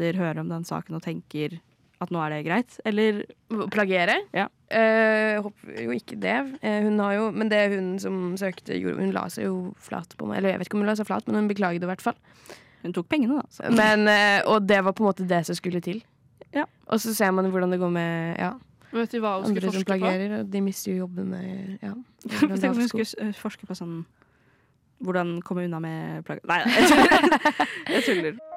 studenter hører om den saken og tenker at nå er det greit, eller? Plagiere? Ja. Håper jo ikke det. Hun har jo, men det hun som søkte, hun la seg jo flat på meg. Eller jeg vet ikke om hun la seg flat, men hun beklaget det i hvert fall. Hun tok pengene da. Så. Men, og det var på en måte det som skulle til. Ja. Og så ser man hvordan det går med vet du hva hun skulle forske plagerer, og de mister jo jobbene. Ja. Tenk om hun skulle forske på sånn hvordan komme unna med plager. Nei, jeg tuller.